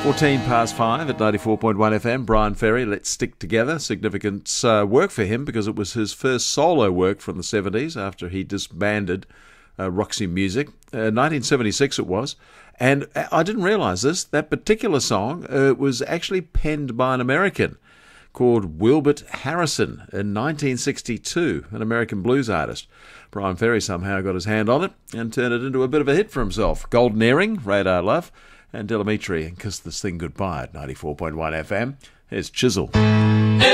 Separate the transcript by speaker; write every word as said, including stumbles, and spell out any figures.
Speaker 1: fourteen past five at ninety-four point one F M. Bryan Ferry, Let's Stick Together. Significant uh, work for him because it was his first solo work from the seventies after he disbanded uh, Roxy Music. Uh, nineteen seventy-six it was. And I didn't realise this. That particular song uh, was actually penned by an American called Wilbert Harrison in nineteen sixty-two, an American blues artist. Bryan Ferry somehow got his hand on it and turned it into a bit of a hit for himself. Golden Earring, Radar Love, and Delamitri, and Kiss This Thing Goodbye at ninety-four point one F M. Here's Chisel.